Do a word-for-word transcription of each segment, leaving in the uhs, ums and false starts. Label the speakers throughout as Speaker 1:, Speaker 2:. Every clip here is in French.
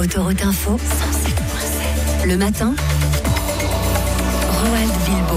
Speaker 1: Autoroute Info, cent sept virgule sept. Le matin, Roald Bilbo.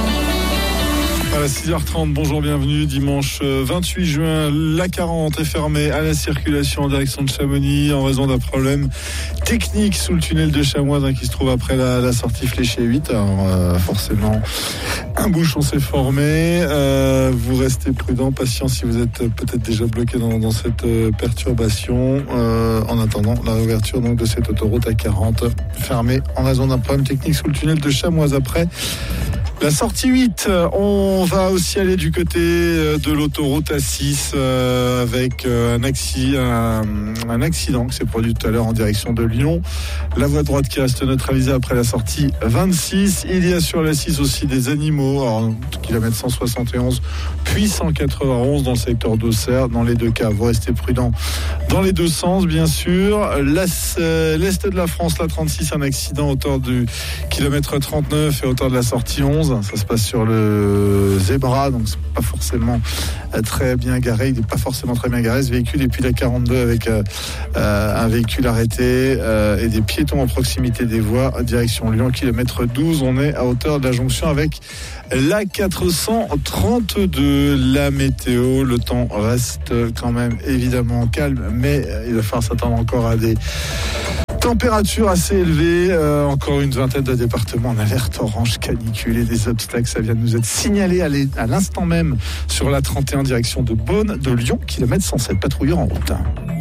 Speaker 2: À six heures trente, bonjour, bienvenue. Dimanche vingt-huit juin, l'A quarante est fermée à la circulation en direction de Chamonix en raison d'un problème technique sous le tunnel de Chamoise hein, qui se trouve après la, la sortie fléchée huit. Alors euh, forcément, un bouchon s'est formé. Euh, vous restez prudent, patient si vous êtes peut-être déjà bloqué dans, dans cette euh, perturbation. Euh, en attendant la réouverture donc, de cette autoroute A quarante fermée en raison d'un problème technique sous le tunnel de Chamoise après la sortie huit. On va aussi aller du côté de l'autoroute A six euh, avec un, acci- un, un accident qui s'est produit tout à l'heure en direction de Lyon. La voie droite qui reste neutralisée après la sortie vingt-six. Il y a sur l'A six aussi des animaux, alors kilomètre cent soixante et onze puis cent quatre-vingt-onze dans le secteur d'Auxerre. Dans les deux cas, vous restez prudents dans les deux sens bien sûr. L'est de la France, la trente-six, un accident à hauteur du kilomètre trente-neuf et à hauteur de la sortie onze. Ça se passe sur le Zébra, donc c'est pas forcément très bien garé. Il n'est pas forcément très bien garé ce véhicule. Et puis la quarante-deux avec euh, un véhicule arrêté euh, et des piétons en proximité des voies, direction Lyon, kilomètre douze. On est à hauteur de la jonction avec l'A quatre cent trente-deux. La météo, le temps reste quand même évidemment calme, mais il va falloir s'attendre encore à des température assez élevée, euh, encore une vingtaine de départements en alerte orange canicule et des obstacles, ça vient de nous être signalé à, à l'instant même sur la trente et un direction de Beaune, de Lyon, kilomètre cent sept, patrouilleurs en route.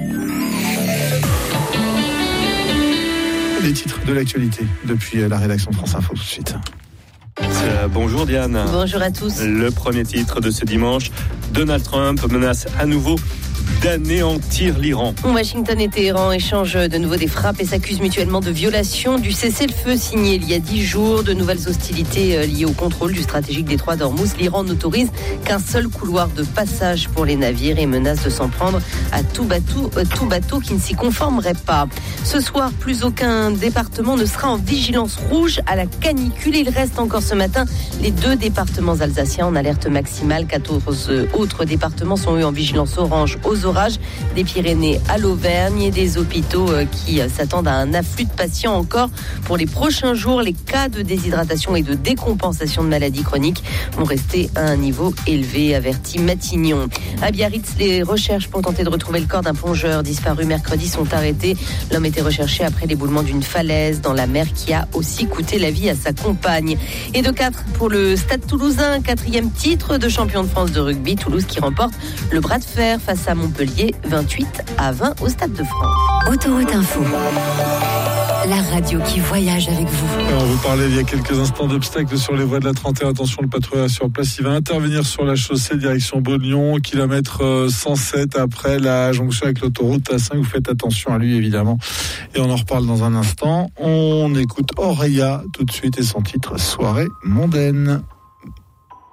Speaker 2: Les titres de l'actualité depuis la rédaction de France Info tout de suite.
Speaker 3: Euh, bonjour Diane.
Speaker 4: Bonjour à tous.
Speaker 3: Le premier titre de ce dimanche, Donald Trump menace à nouveau d'anéantir l'Iran.
Speaker 4: Washington et Téhéran échangent de nouveau des frappes et s'accusent mutuellement de violation du cessez-le-feu signé il y a dix jours. De nouvelles hostilités liées au contrôle du stratégique détroit d'Ormuz. L'Iran n'autorise qu'un seul couloir de passage pour les navires et menace de s'en prendre à tout bateau, tout bateau qui ne s'y conformerait pas. Ce soir, plus aucun département ne sera en vigilance rouge à la canicule. Il reste encore ce matin les deux départements alsaciens en alerte maximale. quatorze autres départements sont eux en vigilance orange aux orages, des Pyrénées à l'Auvergne et des hôpitaux qui s'attendent à un afflux de patients encore pour les prochains jours. Les cas de déshydratation et de décompensation de maladies chroniques vont rester à un niveau élevé, avertit Matignon. À Biarritz, les recherches pour tenter de retrouver le corps d'un plongeur disparu mercredi sont arrêtées. L'homme était recherché après l'éboulement d'une falaise dans la mer qui a aussi coûté la vie à sa compagne. Et de quatre pour le Stade Toulousain, quatrième titre de champion de France de rugby. Toulouse qui remporte le bras de fer face à Montpellier, vingt-huit à vingt au Stade de France.
Speaker 1: Autoroute Info, la radio qui voyage avec vous.
Speaker 2: On vous parlait il y a quelques instants d'obstacles sur les voies de la trente et un. Attention, le patrouilleur sur place, il va intervenir sur la chaussée direction Beaune-Lyon, kilomètre cent sept après la jonction avec l'autoroute A cinq. Vous faites attention à lui évidemment. Et on en reparle dans un instant. On écoute Auréa tout de suite et son titre Soirée mondaine.